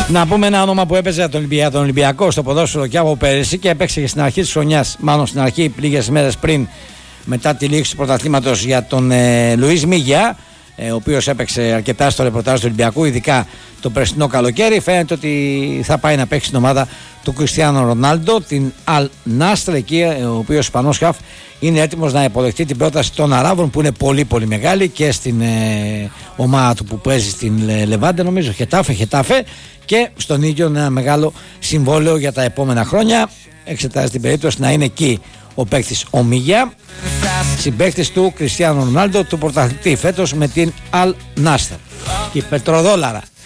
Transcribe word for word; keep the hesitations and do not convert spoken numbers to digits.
Να πούμε ένα όνομα που έπαιζε για τον, Ολυμπια, τον Ολυμπιακό στο ποδόσφαιρο και από πέρυσι και έπαιξε και στην αρχή της χρονιάς, μάλλον στην αρχή λίγες μέρες πριν, μετά τη λήξη του πρωταθλήματος, για τον ε, Λουίς Μίγια, ε, ο οποίος έπαιξε αρκετά στο ρεπορτάζ του Ολυμπιακού, ειδικά το περσινό καλοκαίρι. Φαίνεται ότι θα πάει να παίξει στην ομάδα του Κριστιάνο Ρονάλντο, την Αλ Νάστρ, εκεί ο οποίος Ισπανός χαφ είναι έτοιμος να υποδεχτεί την πρόταση των Αράβων, που είναι πολύ πολύ μεγάλη, και στην ε, ομάδα του που παίζει στην ε, Λεβάντε, νομίζω, Χετάφε, Χετάφε, και στον ίδιο ένα μεγάλο συμβόλαιο για τα επόμενα χρόνια. Εξετάζει την περίπτωση να είναι εκεί ο παίκτης ο Μίγια, συμπαίκτης του Κριστιάνο Ρονάλντο, του πρωταθλητή φέτος με την Αλ Νάστρ. Και η πετροδόλαρα